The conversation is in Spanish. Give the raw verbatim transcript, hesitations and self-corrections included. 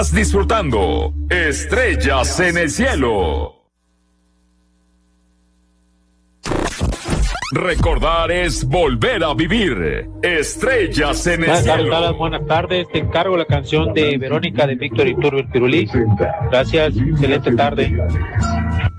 Estás disfrutando Estrellas en el Cielo. Recordar es volver a vivir. Estrellas en el Buenas Cielo. tardes, buenas tardes. Te encargo la canción de Verónica de Víctor Iturbe el Pirulí. Gracias, excelente tarde.